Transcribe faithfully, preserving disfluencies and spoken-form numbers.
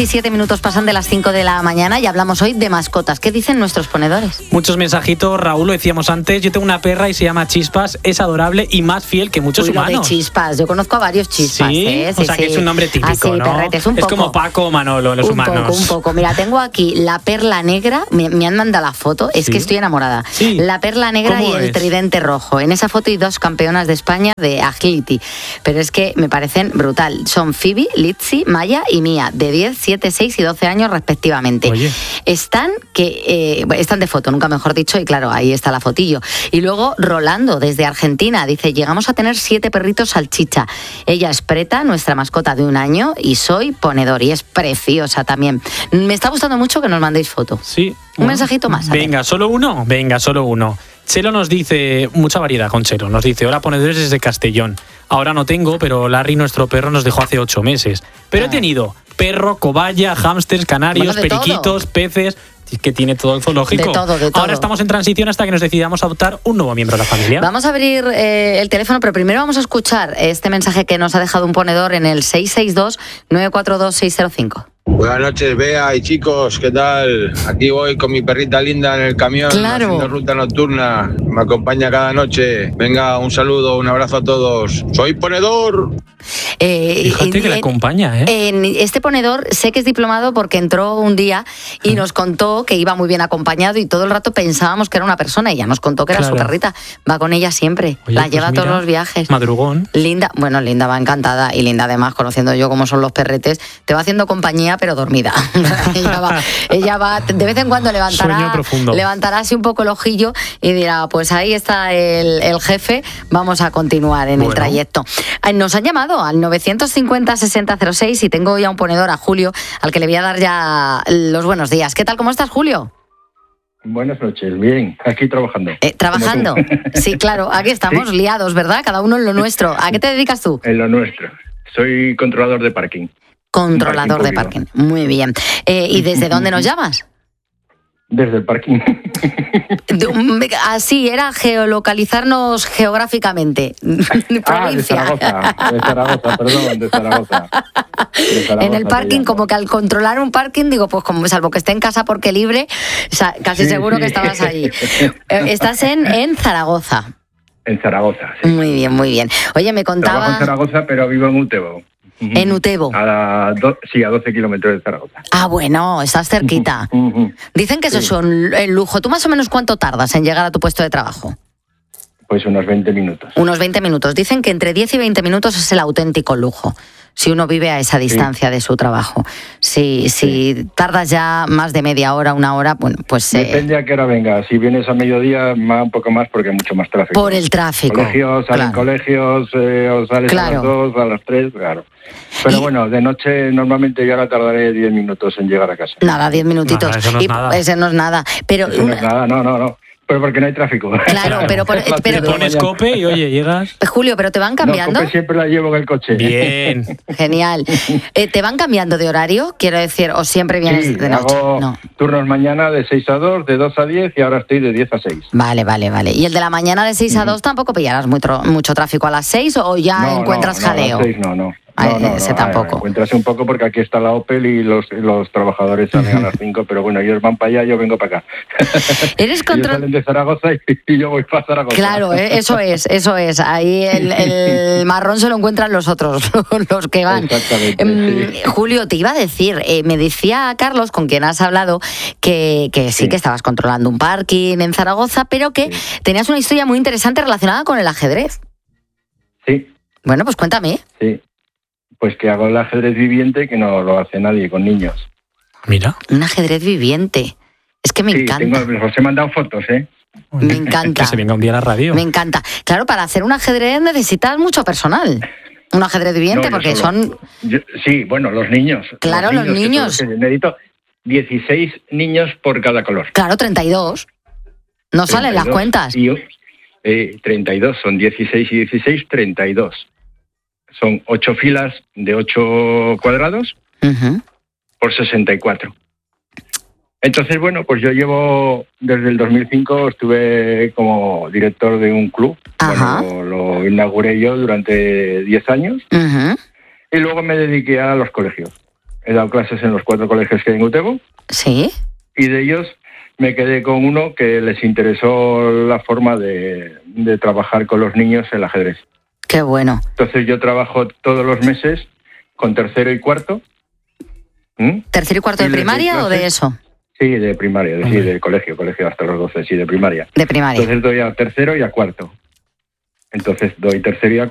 diecisiete minutos pasan de las cinco de la mañana y hablamos hoy de mascotas. ¿Qué dicen nuestros ponedores? Muchos mensajitos, Raúl, lo decíamos antes. Yo tengo una perra y se llama Chispas, es adorable y más fiel que muchos Uy, humanos. Lo de Chispas, yo conozco a varios Chispas. ¿Sí? ¿eh? Sí, o sea sí, que es un nombre típico, Así, ¿no? perretes, un es poco. como Paco o Manolo, los un humanos. Un poco, un poco. Mira, tengo aquí la perla negra, me, me han mandado la foto, es ¿Sí? que estoy enamorada. Sí. La perla negra y el es? tridente rojo. En esa foto hay dos campeonas de España de agility, pero es que me parecen brutal. Son Phoebe, Litzy, Maya y Mía, de diez, siete, seis y doce años respectivamente. Oye. Están que eh, están de foto, nunca mejor dicho, y claro, ahí está la fotillo. Y luego Rolando, desde Argentina, dice, llegamos a tener siete perritos salchicha. Ella es Preta, nuestra mascota de un año, y soy ponedor, y es preciosa también. Me está gustando mucho que nos mandéis foto. Sí. Un Bueno, mensajito más. Venga, ¿solo uno? Venga, solo uno. Chelo nos dice, mucha variedad con Chelo, nos dice, hola ponedores desde Castellón. Ahora no tengo, pero Larry, nuestro perro, nos dejó hace ocho meses. Pero Ah. he tenido perro, cobaya, hámsters, canarios, Bueno, de periquitos, todo. peces, que tiene todo el zoológico. De todo, de todo. Ahora estamos en transición hasta que nos decidamos adoptar un nuevo miembro de la familia. Vamos a abrir eh, el teléfono, pero primero vamos a escuchar este mensaje que nos ha dejado un ponedor en el seis seis dos, nueve cuatro dos, seis cero cinco. Buenas noches, Bea y chicos, ¿qué tal? Aquí voy con mi perrita linda en el camión, Claro. haciendo ruta nocturna. Me acompaña cada noche. Venga, un saludo, un abrazo a todos. ¡Soy ponedor! Eh, Fíjate en- que le en- acompaña, ¿eh? En este ponedor sé que es diplomado porque entró un día y nos contó que iba muy bien acompañado y todo el rato pensábamos que era una persona y ya nos contó que era Claro. su perrita. Va con ella siempre, Oye, la pues lleva a todos mira, los viajes. Madrugón. Linda, bueno, Linda va encantada y Linda además, conociendo yo cómo son los perretes, te va haciendo compañía pero dormida. ella, va, ella va, de vez en cuando levantará, Sueño profundo. levantará así un poco el ojillo y dirá, pues ahí está el, el jefe, vamos a continuar en Bueno. el trayecto. Ay, nos han llamado al novecientos cincuenta, sesenta cero seis y tengo ya un ponedor, a Julio, al que le voy a dar ya los buenos días. ¿Qué tal? ¿Cómo estás, Julio? Buenas noches, bien, aquí trabajando. Eh, ¿Trabajando? Como tú. Sí, claro, aquí estamos Sí. liados, ¿verdad? Cada uno en lo nuestro. ¿A qué te dedicas tú? En lo nuestro. Soy controlador de parking. Controlador de Parking parking. Muy bien. Eh, ¿Y desde dónde nos llamas? Desde el parking. De un- Así era geolocalizarnos geográficamente. Ah, de Provincia. Zaragoza, de Zaragoza, perdón, de Zaragoza. De Zaragoza En el te parking, llamo. como que al controlar un parking, digo, pues como salvo que esté en casa porque libre, o sea, casi Sí, seguro sí. que estabas allí. Eh, Estás en, en Zaragoza. En Zaragoza, sí. Muy bien, muy bien. Oye, me Trabajo en contaba Zaragoza, pero vivo en Utebo. en Utebo. A do- sí, a doce kilómetros de Zaragoza. Ah, bueno, estás cerquita. Ujú. Dicen que eso Sí. es un el lujo. ¿Tú más o menos cuánto tardas en llegar a tu puesto de trabajo? Pues unos veinte minutos. Unos veinte minutos. Dicen que entre diez y veinte minutos es el auténtico lujo, si uno vive a esa distancia de su trabajo. Si, si tardas ya más de media hora, una hora, bueno, pues... eh, Depende a qué hora venga. Si vienes a mediodía, más, un poco más porque hay mucho más tráfico. por el tráfico. Colegios, salen claro. colegios, eh, o sales a Claro. las dos, a las tres, claro. Pero Y- bueno, de noche normalmente yo ahora tardaré diez minutos en llegar a casa. Nada, diez minutitos. Nada, eso no es Y nada. ese no es nada. Pero, Eso no una- es nada, no, no, no. Pero porque no hay tráfico. Claro, pero por- Las pero- diez de Te la pones mañana. cope y oye, llegas. Julio, ¿pero te van No, cambiando? cope siempre la llevo en el coche. Bien. Genial. Eh, ¿Te van cambiando de horario? Quiero decir, ¿o siempre vienes Sí, de noche? hago No. turnos mañana de seis a dos, de dos a diez y ahora estoy de diez a seis. Vale, vale, vale. ¿Y el de la mañana de seis a dos tampoco pillarás muy tro- mucho tráfico a las seis o ya No, encuentras no, no, jaleo? a las seis no, no. Ah, No, no, ese no, tampoco. eh, Encuentras un poco porque aquí está la Opel y los, los trabajadores salen a las cinco, pero bueno, ellos van para allá, yo vengo para acá. Eres Ellos control... salen de Zaragoza y, y yo voy para Zaragoza. Claro, eh, eso es, eso es. Ahí el, el marrón se lo encuentran los otros, los que van. Exactamente, Em, sí. Julio, te iba a decir, eh, me decía Carlos, con quien has hablado, que, que sí, Sí. que estabas controlando un parking en Zaragoza, pero que Sí. tenías una historia muy interesante relacionada con el ajedrez. Sí, Bueno, pues cuéntame. sí. Pues que hago el ajedrez viviente que no lo hace nadie con niños. Mira. Un ajedrez viviente. Es que me sí, encanta. tengo, os he mandado fotos, ¿eh? Me encanta. Que se venga un día a la radio. Me encanta. Claro, para hacer un ajedrez necesitas mucho personal. Un ajedrez viviente, No, yo porque solo. son... Yo- sí, bueno, los niños. Claro, los que son niños. que necesito dieciséis niños por cada color. Claro, treinta y dos. No salen las treinta y dos. cuentas. Y yo, eh, treinta y dos, son dieciséis y dieciséis, treinta y dos. Son ocho filas de ocho cuadrados Ujú. por sesenta y cuatro. Entonces, bueno, pues yo llevo, desde el dos mil cinco estuve como director de un club. Ajá. Bueno, lo inauguré yo durante diez años Ujú. y luego me dediqué a los colegios. he dado clases en los cuatro colegios que hay en Utebo. Sí. Y de ellos me quedé con uno que les interesó la forma de, de trabajar con los niños el ajedrez. Qué bueno. Entonces yo trabajo todos los meses con tercero y cuarto. ¿Mm? ¿Tercero y cuarto Y de les primaria doy o de clases. eso? Sí, de primaria, de, sí, de colegio, colegio hasta los doce, sí, de primaria. De primaria. Entonces doy a tercero y a cuarto. Entonces doy tercero y a